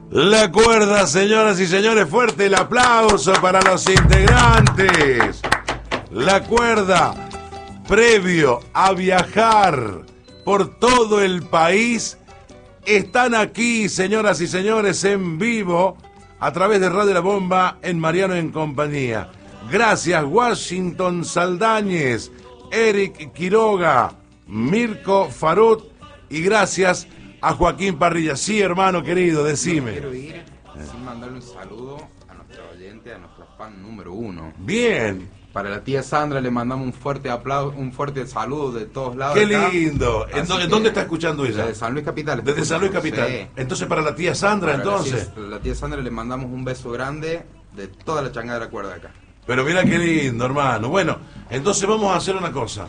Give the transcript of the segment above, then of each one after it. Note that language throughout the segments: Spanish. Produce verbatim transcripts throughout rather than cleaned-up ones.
La cuerda, señoras y señores, fuerte el aplauso para los integrantes. La cuerda, previo a viajar por todo el país, están aquí, señoras y señores, en vivo, a través de Radio La Bomba, en Mariano en Compañía. Gracias, Washington Saldañez, Eric Quiroga, Mirko Farut, y gracias a Joaquín Parrilla. Sí, hermano querido, decime. Quiero ir sin mandarle un saludo a nuestra oyente, a nuestro fan número uno. Bien. Para la tía Sandra le mandamos un fuerte aplauso, un fuerte saludo de todos lados. Qué acá. lindo. ¿En dónde, ¿Dónde está escuchando ella? Desde San Luis Capital. Desde San Luis Capital. Sí. Entonces para la tía Sandra, Para entonces. La tía, la tía Sandra le mandamos un beso grande de toda la changa de la cuerda acá. Pero mira qué lindo, hermano. Bueno, entonces vamos a hacer una cosa.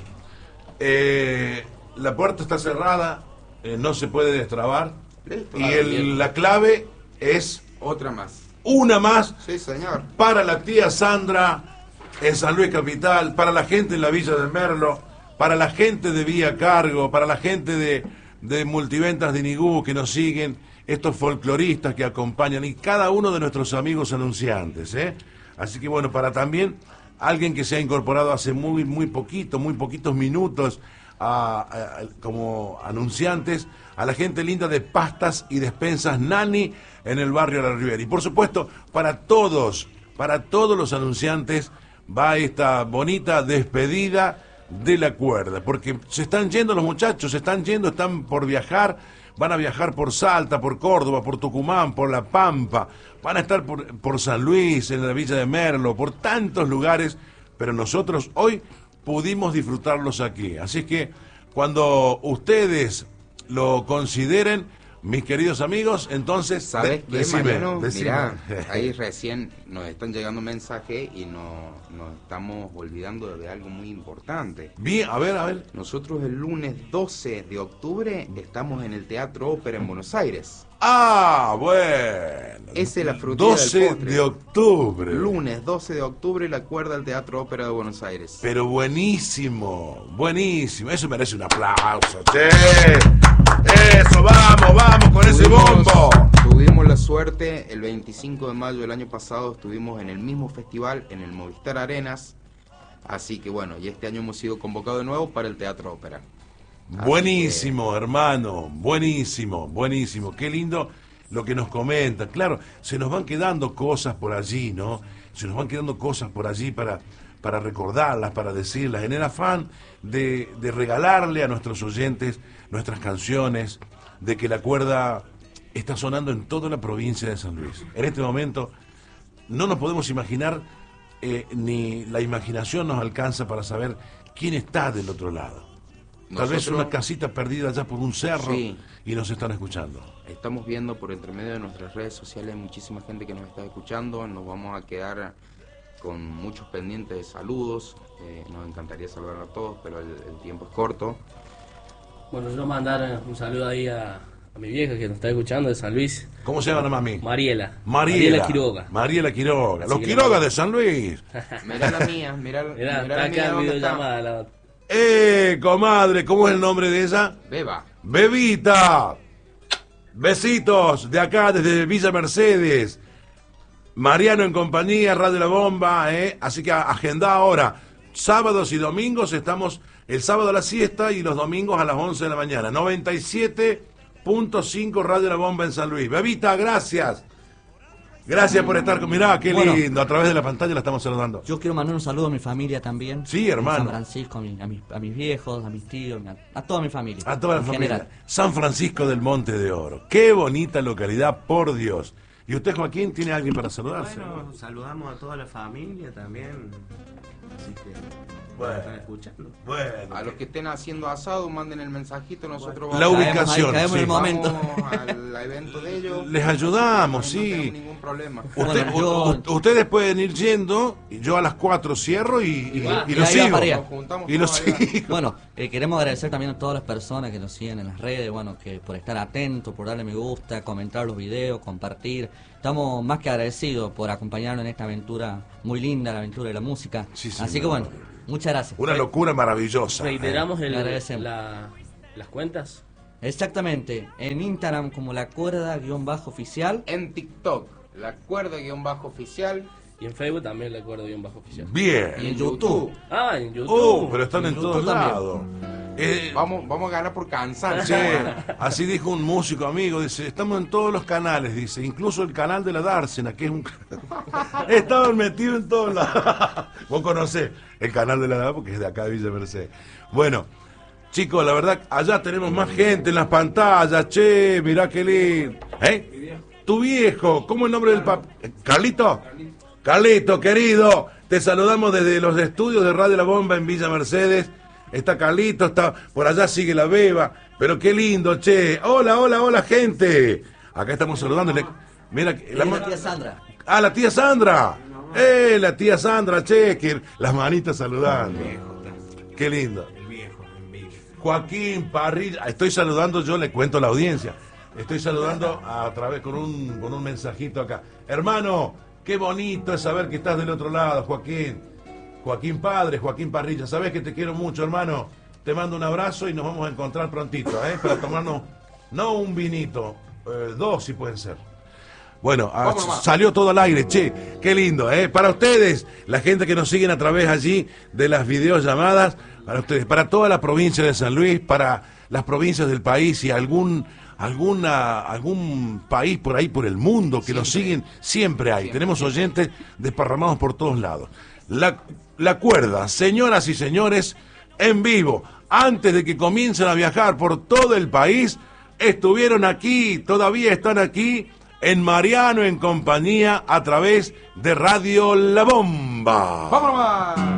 Eh, la puerta está cerrada, eh, no se puede destrabar. Listo, y dale, el, bien. la clave es Otra más. una más Sí, señor. para la tía Sandra en San Luis Capital, para la gente en la Villa de Merlo, para la gente de Vía Cargo, para la gente de, de Multiventas de Inigú que nos siguen, estos folcloristas que acompañan y cada uno de nuestros amigos anunciantes, ¿eh? Así que bueno, para también alguien que se ha incorporado hace muy, muy poquito, muy poquitos minutos a, a, como anunciantes, a la gente linda de Pastas y Despensas Nani en el barrio La Riviera. Y por supuesto, para todos, para todos los anunciantes va esta bonita despedida de la cuerda, porque se están yendo los muchachos, se están yendo, están por viajar, van a viajar por Salta, por Córdoba, por Tucumán, por La Pampa, van a estar por, por San Luis, en la Villa de Merlo, por tantos lugares, pero nosotros hoy pudimos disfrutarlos aquí. Así que cuando ustedes lo consideren, mis queridos amigos, entonces... ¿Sabes de, qué, Mariano? decime. Mirá, ahí recién nos están llegando mensajes y nos, nos estamos olvidando de algo muy importante. Bien, a ver, a ver. Nosotros el lunes doce de octubre estamos en el Teatro Ópera en Buenos Aires. Ah, bueno. Esa es la frutilla doce del postre. de octubre. Lunes doce de octubre, la cuerda al Teatro Ópera de Buenos Aires. Pero buenísimo, buenísimo. Eso merece un aplauso, che. Eso, vamos, vamos con ese bombo. Tuvimos la suerte, el veinticinco de mayo del año pasado estuvimos en el mismo festival, en el Movistar Arenas. Así que bueno, y este año hemos sido convocados de nuevo para el Teatro Ópera. Así Buenísimo, que... hermano, buenísimo, buenísimo. Qué lindo lo que nos comenta. Claro, se nos van quedando cosas por allí, ¿no? Se nos van quedando cosas por allí para, para recordarlas, para decirlas, en el afán de, de regalarle a nuestros oyentes nuestras canciones, de que la cuerda está sonando en toda la provincia de San Luis. En este momento no nos podemos imaginar, eh, ni la imaginación nos alcanza para saber quién está del otro lado. Tal Nosotros, vez una casita perdida allá por un cerro, sí, y nos están escuchando. Estamos viendo por intermedio de nuestras redes sociales muchísima gente que nos está escuchando. Nos vamos a quedar con muchos pendientes de saludos. Eh, nos encantaría saludar a todos, pero el, el tiempo es corto. Bueno, yo mandar un saludo ahí a, a mi vieja que nos está escuchando de San Luis. ¿Cómo se llama la mami? Mariela. Mariela. Mariela Quiroga. Mariela Quiroga. Así Los que Quiroga la... de San Luis. Mirá la mía, mirá, Mirá, mirá está la acá mía, en ¿dónde videollamada. La... ¡Eh, comadre! ¿Cómo es el nombre de ella? Beba. Bebita. Besitos de acá, desde Villa Mercedes. Mariano en Compañía, Radio La Bomba, ¿eh? Así que agenda ahora. Sábados y domingos estamos, el sábado a la siesta y los domingos a las once de la mañana. noventa y siete punto cinco Radio La Bomba en San Luis. Bebita, gracias. Gracias por estar con... Mirá, qué Bueno, lindo. A través de la pantalla la estamos saludando. Yo quiero mandar un saludo a mi familia también. Sí, hermano. A San Francisco, a, mi- a, mis, a mis viejos, a mis tíos, a, a toda mi familia. A toda la en familia. general. San Francisco del Monte de Oro. Qué bonita localidad, por Dios. ¿Y usted, Joaquín, tiene alguien para saludarse? Bueno, saludamos a toda la familia también. Así que Bueno. están escuchando. Bueno. A los que estén haciendo asado, manden el mensajito. Nosotros La vamos, ubicación, caemos en el sí. momento. vamos al evento de ellos. Les ayudamos, No sí. tenemos ningún problema. Usted- Bueno, yo- u- u- ustedes pueden ir yendo, y yo a las cuatro cierro y, y, va. y Y lo ahí va sigo. para allá. Nos juntamos Y lo todos allá. sigo. Bueno, eh, queremos agradecer también a todas las personas que nos siguen en las redes, bueno, que por estar atentos, por darle me gusta, comentar los videos, compartir. Estamos más que agradecidos por acompañarnos en esta aventura muy linda, la aventura de la música. Sí, sí, Así no, que bueno, no. muchas gracias. Una locura maravillosa. Reiteramos el, Le agradecemos. la, las cuentas. Exactamente, en Instagram como La Cuerda guión bajo oficial. En TikTok, La Cuerda guión bajo oficial. Y en Facebook también La Cuerda guión bajo oficial. Bien. Y en YouTube. Ah, en YouTube. Oh, pero están en, En todos YouTube también. lados. Eh, Vamos, vamos a ganar por cansancio. Sí, así dijo un músico amigo, dice, estamos en todos los canales, dice, incluso el canal de la Dársena, que es un... Estaban metidos en todos lados. Vos conocés el canal de la Dársena porque es de acá de Villa Mercedes. Bueno, chicos, la verdad, allá tenemos más gente en las pantallas, che, mirá qué lindo. ¿Eh? Tu viejo, ¿cómo es el nombre del papá? ¿Carlito? Carlito, querido, te saludamos desde los estudios de Radio La Bomba en Villa Mercedes. Está Carlito, está por allá sigue la Beba, pero qué lindo, che. Hola, hola, hola, gente. Acá estamos saludándole. Mira, La, la tía Sandra. Ah, la tía Sandra. Eh, la tía Sandra, che, que las manitas saludando. Qué lindo. El viejo, el viejo. Joaquín Parrilla, estoy saludando, yo le cuento a la audiencia. Estoy saludando a través con un con un mensajito acá. Hermano, qué bonito es saber que estás del otro lado, Joaquín. Joaquín Padre, Joaquín Parrilla, sabes que te quiero mucho, hermano. Te mando un abrazo y nos vamos a encontrar prontito, ¿eh? Para tomarnos, no un vinito, eh, dos si pueden ser. Bueno, ah, salió todo al aire, che, qué lindo, ¿eh? Para ustedes, la gente que nos siguen a través allí de las videollamadas, para ustedes, para toda la provincia de San Luis, para las provincias del país y algún alguna algún país por ahí, por el mundo, que siempre nos siguen, siempre hay. Siempre. Tenemos oyentes desparramados por todos lados. La, la Cuerda, señoras y señores, en vivo, antes de que comiencen a viajar por todo el país, estuvieron aquí, todavía están aquí, en Mariano en compañía, a través de Radio La Bomba. ¡Vamos nomás!